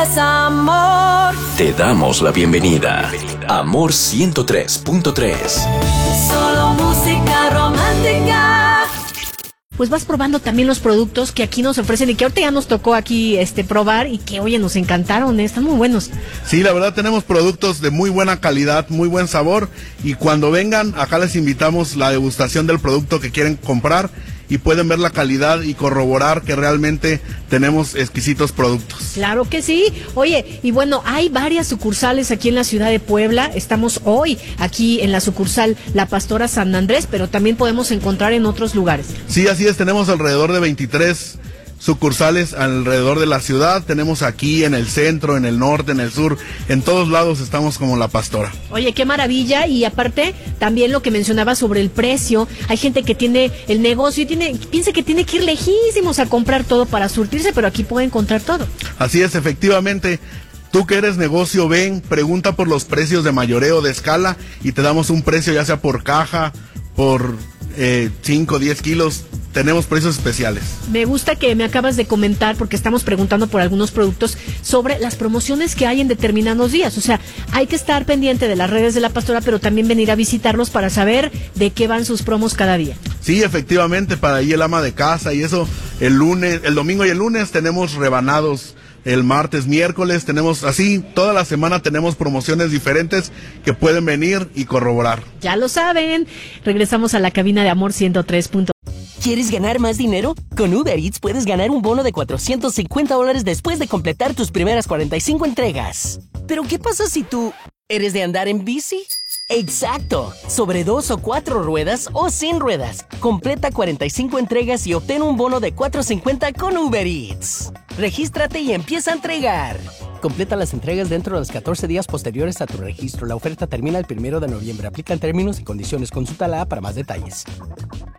Es amor. Te damos la bienvenida. Amor 103.3. Solo música romántica. Pues vas probando también los productos que aquí nos ofrecen y que ahorita ya nos tocó aquí probar y que, oye, nos encantaron, están muy buenos. Sí, la verdad tenemos productos de muy buena calidad, muy buen sabor, y cuando vengan acá les invitamos la degustación del producto que quieren comprar y pueden ver la calidad y corroborar que realmente tenemos exquisitos productos. Claro que sí. Oye, y bueno, hay varias sucursales aquí en la ciudad de Puebla. Estamos hoy aquí en la sucursal La Pastora San Andrés, pero también podemos encontrar en otros lugares. Sí, así es, tenemos alrededor de 23 sucursales alrededor de la ciudad. Tenemos aquí en el centro, en el norte, en el sur, en todos lados estamos como La Pastora. Oye, qué maravilla. Y aparte, también lo que mencionaba sobre el precio. Hay gente que tiene el negocio y piensa que tiene que ir lejísimos a comprar todo para surtirse, pero aquí puede encontrar todo. Así es, efectivamente. Tú que eres negocio, ven, pregunta por los precios de mayoreo, de escala, y te damos un precio ya sea por caja, por 5, 10 kilos. Tenemos precios especiales. Me gusta que me acabas de comentar, porque estamos preguntando por algunos productos, sobre las promociones que hay en determinados días. O sea, hay que estar pendiente de las redes de La Pastora, pero también venir a visitarlos para saber de qué van sus promos cada día. Sí, efectivamente, para ahí el ama de casa y eso, el domingo y el lunes tenemos rebanados. El martes, miércoles, tenemos así, toda la semana tenemos promociones diferentes que pueden venir y corroborar. Ya lo saben. Regresamos a la cabina de Amor 103. ¿Quieres ganar más dinero? Con Uber Eats puedes ganar un bono de $450 después de completar tus primeras 45 entregas. ¿Pero qué pasa si tú eres de andar en bici? ¡Exacto! Sobre 2 o 4 ruedas o sin ruedas. Completa 45 entregas y obtén un bono de $450 con Uber Eats. Regístrate y empieza a entregar. Completa las entregas dentro de los 14 días posteriores a tu registro. La oferta termina el 1 de noviembre. Aplican términos y condiciones. Consulta la app para más detalles.